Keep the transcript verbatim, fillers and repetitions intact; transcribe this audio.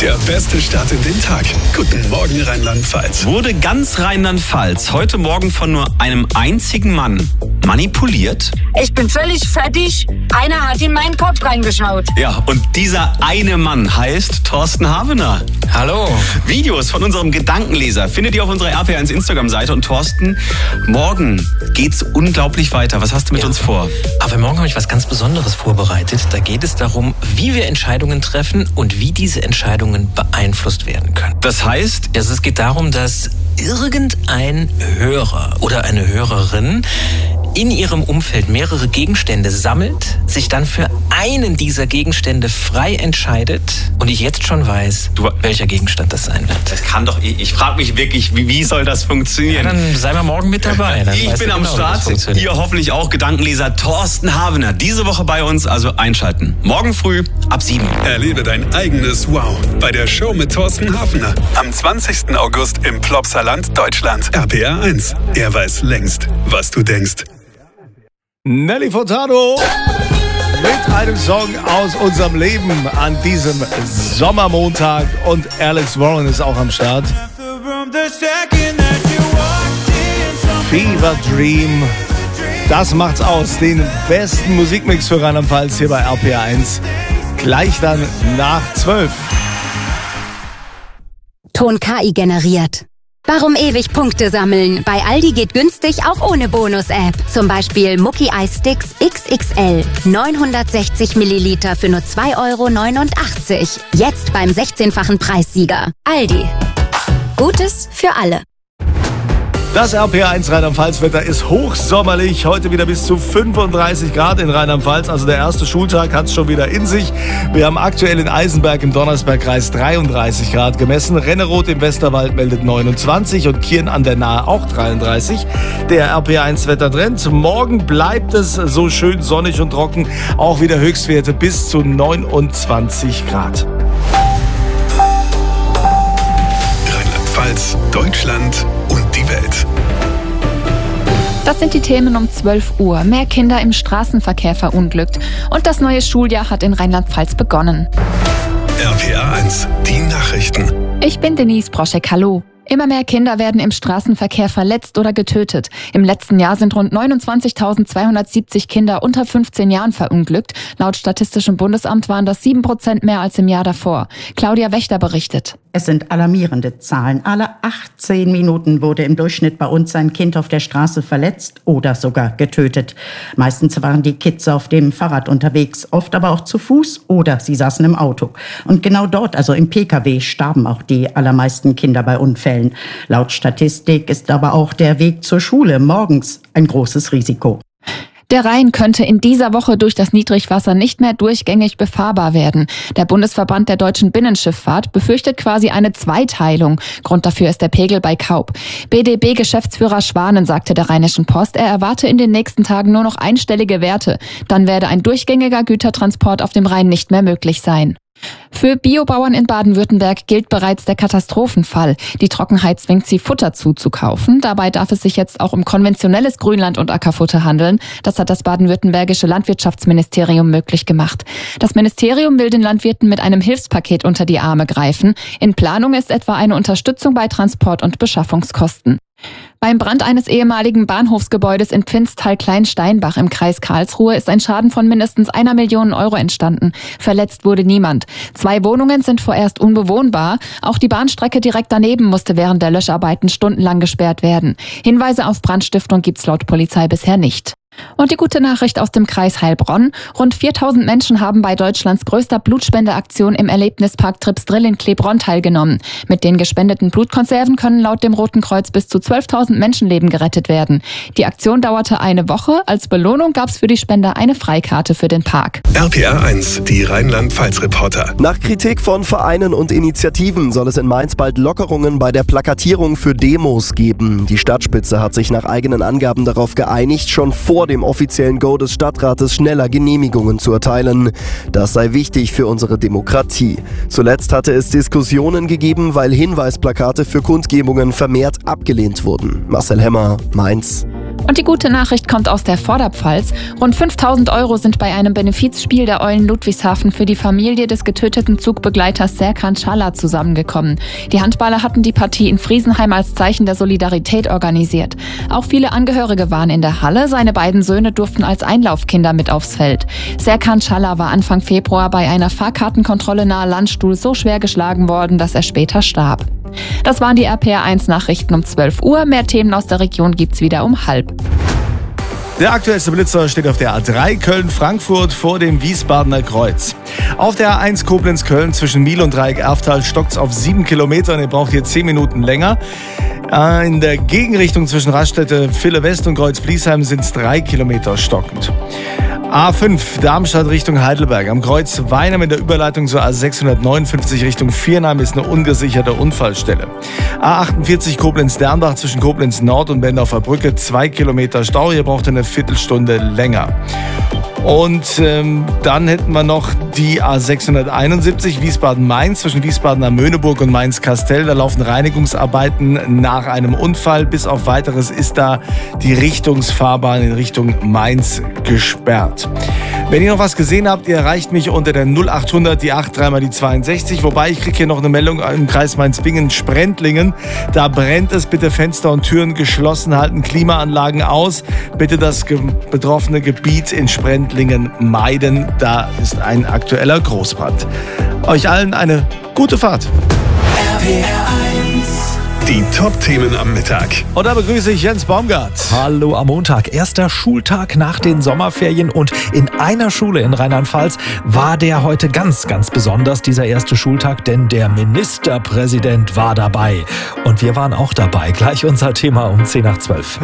Der beste Start in den Tag. Guten Morgen Rheinland-Pfalz. Wurde ganz Rheinland-Pfalz heute Morgen von nur einem einzigen Mann manipuliert? Ich bin völlig fertig. Einer hat in meinen Kopf reingeschaut. Ja, und dieser eine Mann heißt Thorsten Havener. Hallo. Videos von unserem Gedankenleser findet ihr auf unserer R P eins Instagram-Seite. Und Thorsten, morgen geht's unglaublich weiter. Was hast du mit ja. uns vor? Aber morgen habe ich was ganz Besonderes vorbereitet. Da geht es darum, wie wir Entscheidungen treffen und wie diese Entscheidungen beeinflusst werden können. Das heißt? Also es geht darum, dass irgendein Hörer oder eine Hörerin in ihrem Umfeld mehrere Gegenstände sammelt, sich dann für einen dieser Gegenstände frei entscheidet und ich jetzt schon weiß, du, welcher Gegenstand das sein wird. Das kann doch, ich, ich frage mich wirklich, wie, wie soll das funktionieren? Ja, dann sei mal morgen mit dabei. Dann ich bin genau, am Start, ihr hoffentlich auch, Gedankenleser Thorsten Havener. Diese Woche bei uns, also einschalten. Morgen früh ab sieben. Erlebe dein eigenes Wow bei der Show mit Thorsten Havener. Am zwanzigsten August im Plopsaland, Deutschland. R P R eins. Er weiß längst, was du denkst. Nelly Furtado mit einem Song aus unserem Leben an diesem Sommermontag und Alex Warren ist auch am Start. Fever Dream, das macht's aus. Den besten Musikmix für Rheinland-Pfalz hier bei R P R eins. Gleich dann nach zwölf. Ton K I generiert. Warum ewig Punkte sammeln? Bei Aldi geht günstig auch ohne Bonus-App. Zum Beispiel Mucki Eis Sticks X X L. neunhundertsechzig Milliliter für nur zwei Euro neunundachtzig. Jetzt beim sechzehnfachen Preissieger. Aldi. Gutes für alle. Das R P R eins Rheinland-Pfalz-Wetter ist hochsommerlich. Heute wieder bis zu fünfunddreißig Grad in Rheinland-Pfalz. Also der erste Schultag hat es schon wieder in sich. Wir haben aktuell in Eisenberg im Donnersbergkreis dreiunddreißig Grad gemessen. Renneroth im Westerwald meldet neunundzwanzig und Kirn an der Nahe auch dreiunddreißig. Der R P R eins-Wettertrend. Morgen bleibt es so schön sonnig und trocken. Auch wieder Höchstwerte bis zu neunundzwanzig Grad. Rheinland-Pfalz, Deutschland und die Welt. Das sind die Themen um zwölf Uhr. Mehr Kinder im Straßenverkehr verunglückt. Und das neue Schuljahr hat in Rheinland-Pfalz begonnen. R P R eins, die Nachrichten. Ich bin Denise Broschek, hallo. Immer mehr Kinder werden im Straßenverkehr verletzt oder getötet. Im letzten Jahr sind rund neunundzwanzigtausendzweihundertsiebzig Kinder unter fünfzehn Jahren verunglückt. Laut Statistischem Bundesamt waren das sieben Prozent mehr als im Jahr davor. Claudia Wächter berichtet. Es sind alarmierende Zahlen. Alle achtzehn Minuten wurde im Durchschnitt bei uns ein Kind auf der Straße verletzt oder sogar getötet. Meistens waren die Kids auf dem Fahrrad unterwegs, oft aber auch zu Fuß oder sie saßen im Auto. Und genau dort, also im Pkw, starben auch die allermeisten Kinder bei Unfällen. Laut Statistik ist aber auch der Weg zur Schule morgens ein großes Risiko. Der Rhein könnte in dieser Woche durch das Niedrigwasser nicht mehr durchgängig befahrbar werden. Der Bundesverband der deutschen Binnenschifffahrt befürchtet quasi eine Zweiteilung. Grund dafür ist der Pegel bei Kaub. B D B-Geschäftsführer Schwanen sagte der Rheinischen Post, er erwarte in den nächsten Tagen nur noch einstellige Werte. Dann werde ein durchgängiger Gütertransport auf dem Rhein nicht mehr möglich sein. Für Biobauern in Baden-Württemberg gilt bereits der Katastrophenfall. Die Trockenheit zwingt sie, Futter zuzukaufen. Dabei darf es sich jetzt auch um konventionelles Grünland- und Ackerfutter handeln. Das hat das baden-württembergische Landwirtschaftsministerium möglich gemacht. Das Ministerium will den Landwirten mit einem Hilfspaket unter die Arme greifen. In Planung ist etwa eine Unterstützung bei Transport- und Beschaffungskosten. Beim Brand eines ehemaligen Bahnhofsgebäudes in Pfinstal-Kleinsteinbach im Kreis Karlsruhe ist ein Schaden von mindestens einer Million Euro entstanden. Verletzt wurde niemand. Zwei Wohnungen sind vorerst unbewohnbar. Auch die Bahnstrecke direkt daneben musste während der Löscharbeiten stundenlang gesperrt werden. Hinweise auf Brandstiftung gibt's laut Polizei bisher nicht. Und die gute Nachricht aus dem Kreis Heilbronn. Rund viertausend Menschen haben bei Deutschlands größter Blutspendeaktion im Erlebnispark Tripsdrill in Klebronn teilgenommen. Mit den gespendeten Blutkonserven können laut dem Roten Kreuz bis zu zwölftausend Menschenleben gerettet werden. Die Aktion dauerte eine Woche. Als Belohnung gab es für die Spender eine Freikarte für den Park. R P R eins, die Rheinland-Pfalz-Reporter. Nach Kritik von Vereinen und Initiativen soll es in Mainz bald Lockerungen bei der Plakatierung für Demos geben. Die Stadtspitze hat sich nach eigenen Angaben darauf geeinigt, schon vor dem offiziellen Go des Stadtrates schneller Genehmigungen zu erteilen. Das sei wichtig für unsere Demokratie. Zuletzt hatte es Diskussionen gegeben, weil Hinweisplakate für Kundgebungen vermehrt abgelehnt wurden. Marcel Hemmer, Mainz. Und die gute Nachricht kommt aus der Vorderpfalz. Rund fünftausend Euro sind bei einem Benefizspiel der Eulen Ludwigshafen für die Familie des getöteten Zugbegleiters Serkan Çağlar zusammengekommen. Die Handballer hatten die Partie in Friesenheim als Zeichen der Solidarität organisiert. Auch viele Angehörige waren in der Halle. Seine beiden Söhne durften als Einlaufkinder mit aufs Feld. Serkan Çağlar war Anfang Februar bei einer Fahrkartenkontrolle nahe Landstuhl so schwer geschlagen worden, dass er später starb. Das waren die R P R eins Nachrichten um zwölf Uhr. Mehr Themen aus der Region gibt's wieder um halb. Der aktuellste Blitzer steht auf der A drei Köln-Frankfurt vor dem Wiesbadener Kreuz. Auf der A eins Koblenz-Köln zwischen Miel und Dreieck-Erftal stockt's auf sieben Kilometer und ihr braucht hier zehn Minuten länger. In der Gegenrichtung zwischen Raststätte Ville West und Kreuz-Bliesheim sind es drei Kilometer stockend. A fünf Darmstadt Richtung Heidelberg. Am Kreuz Weinheim in der Überleitung zur A sechshundertneunundfünfzig Richtung Viernheim ist eine ungesicherte Unfallstelle. A achtundvierzig Koblenz-Dernbach zwischen Koblenz Nord und Bendorfer Brücke. Zwei Kilometer Stau. Hier braucht ihr eine Viertelstunde länger. Und ähm, dann hätten wir noch die A sechshunderteinundsiebzig Wiesbaden-Mainz zwischen Wiesbaden am Möhneburg und Mainz-Kastell. Da laufen Reinigungsarbeiten nach einem Unfall. Bis auf Weiteres ist da die Richtungsfahrbahn in Richtung Mainz gesperrt. Wenn ihr noch was gesehen habt, ihr erreicht mich unter der null achthundert, die acht, drei mal die zweiundsechzig. Wobei, ich kriege hier noch eine Meldung im Kreis Mainz-Bingen-Sprendlingen. Da brennt es. Bitte Fenster und Türen geschlossen halten, Klimaanlagen aus. Bitte das ge- betroffene Gebiet in Sprendlingen meiden. Da ist ein aktueller Großbrand. Euch allen eine gute Fahrt. R P R eins. Die Top-Themen am Mittag. Und da begrüße ich Jens Baumgart. Hallo am Montag. Erster Schultag nach den Sommerferien und in einer Schule in Rheinland-Pfalz war der heute ganz, ganz besonders, dieser erste Schultag, denn der Ministerpräsident war dabei. Und wir waren auch dabei. Gleich unser Thema um zehn nach zwölf.